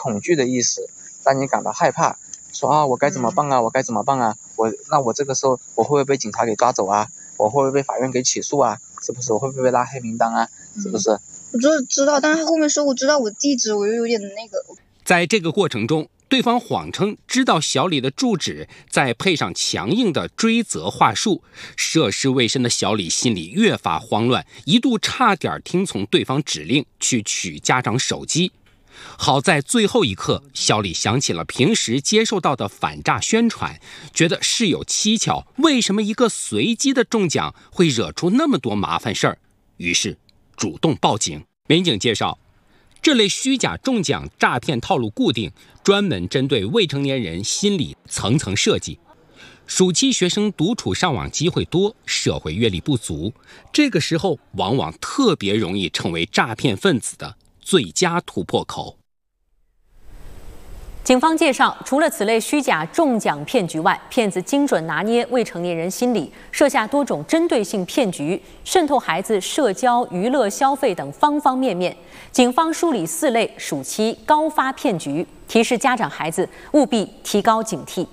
恐惧的意思，让你感到害怕，说我该怎么办啊，我该怎么办啊，我这个时候我会不会被警察给抓走啊，我会不会被法院给起诉啊，是不是？我会不会被拉黑名单啊，是不是？ 我就知道，但是他后面说我知道我地址，我就有点那个。 在这个过程中，对方谎称知道小李的住址，再配上强硬的追责话术，涉世未深的小李心里越发慌乱，一度差点听从对方指令去取家长手机。好在最后一刻，小李想起了平时接受到的反诈宣传，觉得事有蹊跷，为什么一个随机的中奖会惹出那么多麻烦事儿？于是主动报警。民警介绍，这类虚假中奖诈骗套路固定，专门针对未成年人心理层层设计。暑期学生独处上网机会多，社会阅历不足，这个时候往往特别容易成为诈骗分子的最佳突破口。 警方介绍，除了此类虚假中奖骗局外，骗子精准拿捏未成年人心理，设下多种针对性骗局，渗透孩子社交、娱乐、消费等方方面面。警方梳理4类暑期高发骗局，提示家长孩子务必提高警惕。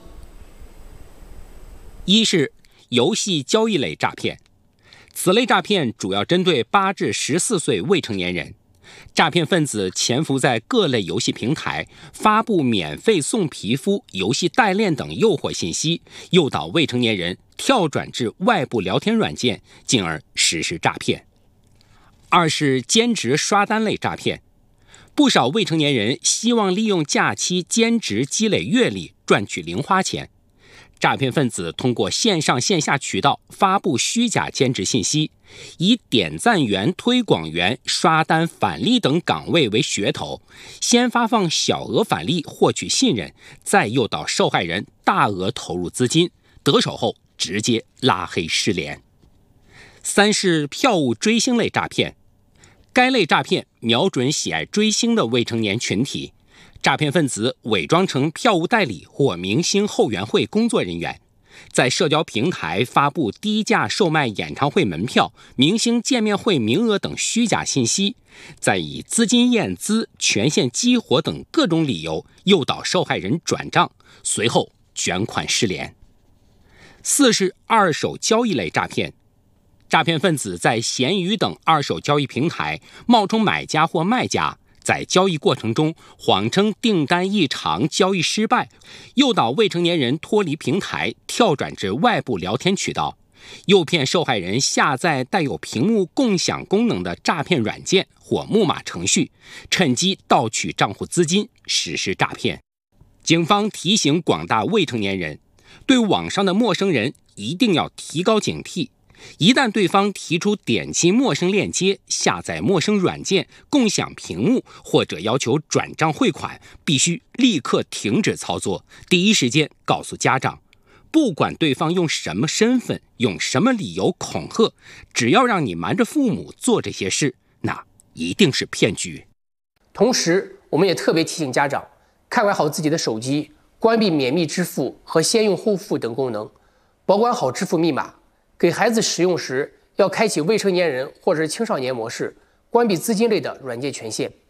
一是游戏交易类诈骗，此类诈骗主要针对8至14岁未成年人。诈骗分子潜伏在各类游戏平台，发布免费送皮肤、游戏代练等诱惑信息，诱导未成年人跳转至外部聊天软件，进而实施诈骗。二是兼职刷单类诈骗，不少未成年人希望利用假期兼职积累阅历，赚取零花钱。诈骗分子通过线上线下渠道发布虚假兼职信息，以点赞员、推广员、刷单返利等岗位为噱头，先发放小额返利获取信任，再诱导受害人大额投入资金，得手后直接拉黑失联。三是票务追星类诈骗，该类诈骗瞄准喜爱追星的未成年群体。诈骗分子伪装成票务代理或明星后援会工作人员，在社交平台发布低价售卖演唱会门票、明星见面会名额等虚假信息，再以资金验资、权限激活等各种理由诱导受害人转账，随后卷款失联。四是二手交易类诈骗，诈骗分子在闲鱼等二手交易平台冒充买家或卖家，在交易过程中谎称订单异常、交易失败，诱导未成年人脱离平台，跳转至外部聊天渠道，诱骗受害人下载带有屏幕共享功能的诈骗软件或木马程序，趁机盗取账户资金，实施诈骗。警方提醒广大未成年人，对网上的陌生人一定要提高警惕。一旦对方提出点击陌生链接、下载陌生软件、共享屏幕或者要求转账汇款，必须立刻停止操作，第一时间告诉家长。不管对方用什么身份、用什么理由恐吓，只要让你瞒着父母做这些事，那一定是骗局。 同时，我们也特别提醒家长，看管好自己的手机，关闭免密支付和先用后付等功能，保管好支付密码。给孩子使用时，要开启未成年人或者是青少年模式，关闭资金类的软件权限。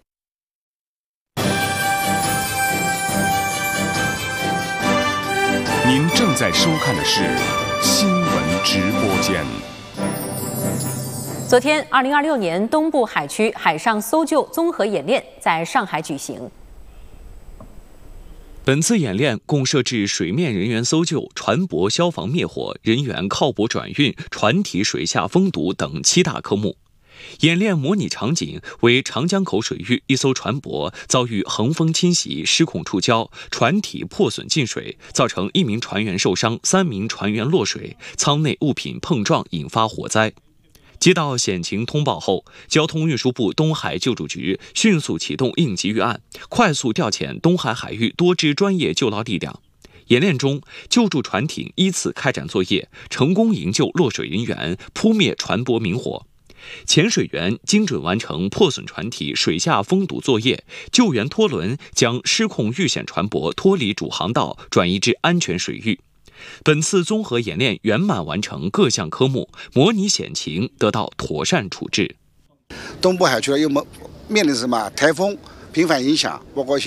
您正在收看的是新闻直播间。 昨天，2026年东部海区海上搜救综合演练在上海举行。 本次演练共设置水面人员搜救、船舶消防灭火、人员靠泊转运、船体水下封堵等7大科目。演练模拟场景为长江口水域一艘船舶遭遇横风侵袭，失控触礁，船体破损进水，造成1名船员受伤，3名船员落水，舱内物品碰撞引发火灾。接到险情通报后，交通运输部东海救助局迅速启动应急预案，快速调遣东海海域多支专业救捞力量。演练中，救助船艇依次开展作业，成功营救落水人员，扑灭船舶明火。潜水员精准完成破损船体水下封堵作业，救援拖轮将失控遇险船舶脱离主航道，转移至安全水域。本次综合演练圆满完成各项科目，模拟险情得到妥善处置。 东部海区又面临什么台风频繁影响，包括